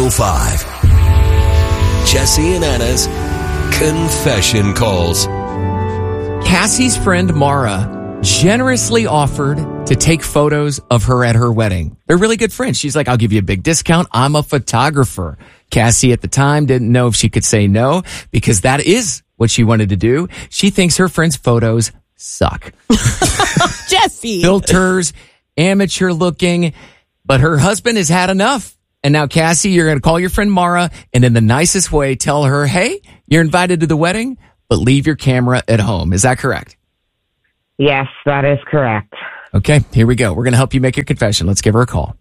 5. Jesse and Anna's Confession Calls. Cassie's friend Mara generously offered to take photos of her at her wedding. They're really good friends. She's like, I'll give you a big discount. I'm a photographer. Cassie at the time didn't know if she could say no because that is what she wanted to do. She thinks her friend's photos suck. Jesse. Filters, amateur looking, but her husband has had enough. And now, Cassie, you're going to call your friend Mara and in the nicest way tell her, hey, you're invited to the wedding, but leave your camera at home. Is that correct? Yes, that is correct. Okay, here we go. We're going to help you make your confession. Let's give her a call.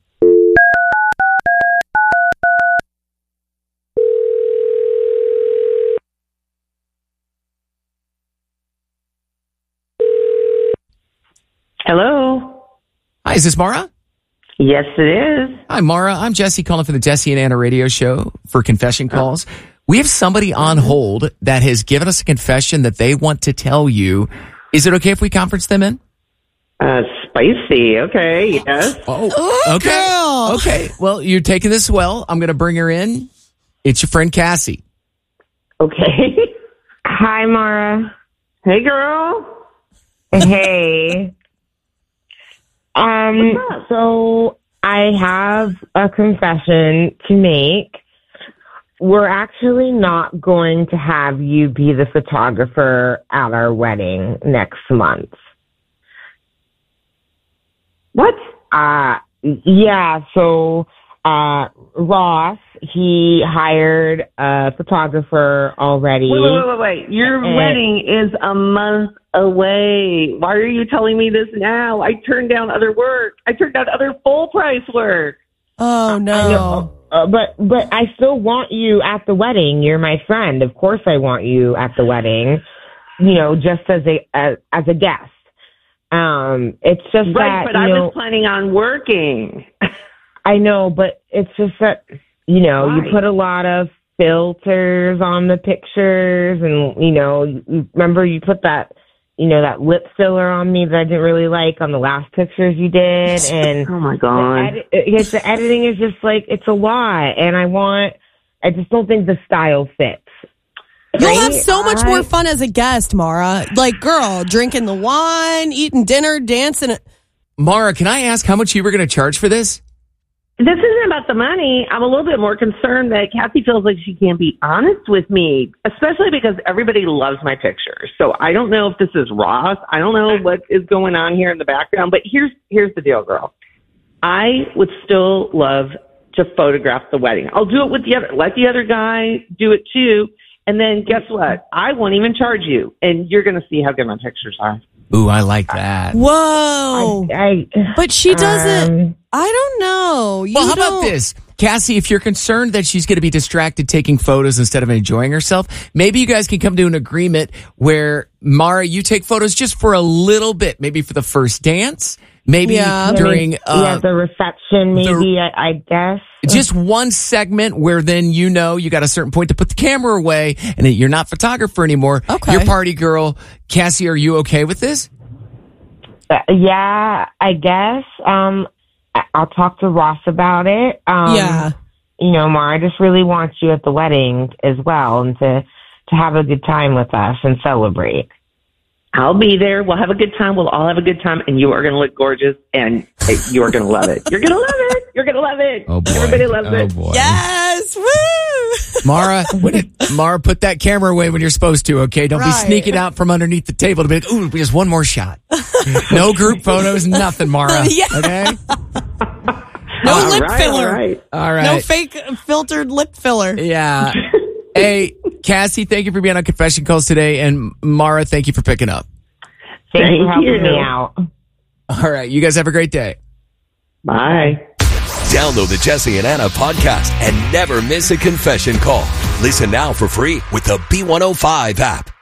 Hello. Hi, is this Mara? Yes, it is. Hi, Mara. I'm Jesse calling from the Jesse and Anna radio show for confession calls. We have somebody on hold that has given us a confession that they want to tell you. Is it okay if we conference them in? Spicy. Okay, yes. Oh, okay. Girl. Okay. Well, you're taking this well. I'm going to bring her in. It's your friend Cassie. Okay. Hi, Mara. Hey, girl. Hey. So I have a confession to make. We're actually not going to have you be the photographer at our wedding next month. What? Yeah, so Ross, he hired a photographer already. Wait. Your wedding is a month away. Why are you telling me this now? I turned down other work. I turned down other full price work. Oh, no. But I still want you at the wedding. You're my friend. Of course I want you at the wedding, just as a guest. It's just right, that, but I was planning on working. I know, but it's just that, you put a lot of filters on the pictures and, you remember you put that, that lip filler on me that I didn't really like on the last pictures you did. And oh my God. The editing is just like, it's a lot. And I just don't think the style fits. You'll have so much more fun as a guest, Mara. Like, girl, drinking the wine, eating dinner, dancing. Mara, can I ask how much you were going to charge for this? This isn't about the money. I'm a little bit more concerned that Kathy feels like she can't be honest with me, especially because everybody loves my pictures. So I don't know if this is Ross. I don't know what is going on here in the background, but here's the deal, girl. I would still love to photograph the wedding. I'll do it with let the other guy do it too. And then guess what? I won't even charge you. And you're going to see how good my pictures are. Ooh, I like that. Whoa. But she doesn't. I don't know. How about this? Cassie, if you're concerned that she's going to be distracted taking photos instead of enjoying herself, maybe you guys can come to an agreement where, Mara, you take photos just for a little bit, maybe for the first dance, maybe during... the reception, maybe, I guess. Just one segment where then you got a certain point to put the camera away and you're not photographer anymore. Okay. You're party girl. Cassie, are you okay with this? Yeah, I guess. I'll talk to Ross about it. Mara, I just really want you at the wedding as well and to have a good time with us and celebrate. I'll be there. We'll have a good time. We'll all have a good time, and you are going to look gorgeous, and you are going to love it. You're going to love it. You're going to love it. Oh, boy. Everybody loves it. Boy. Yes. Woo. Mara, put that camera away when you're supposed to, okay? Don't be sneaking out from underneath the table to be like, ooh, just one more shot. No group photos, nothing, Mara. Yeah. Okay? No lip filler. All right. No fake filtered lip filler. Yeah. Hey, Cassie, thank you for being on Confession Calls today. And Mara, thank you for picking up. Thank you for helping me out. All right. You guys have a great day. Bye. Download the Jesse and Anna podcast and never miss a confession call. Listen now for free with the B105 app.